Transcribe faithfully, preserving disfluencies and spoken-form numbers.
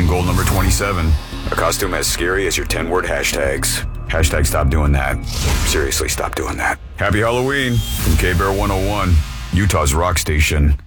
And goal number twenty-seven, a costume as scary as your ten-word hashtags. Hashtag stop doing that. Seriously, stop doing that. Happy Halloween from K-Bear one oh one, Utah's rock station.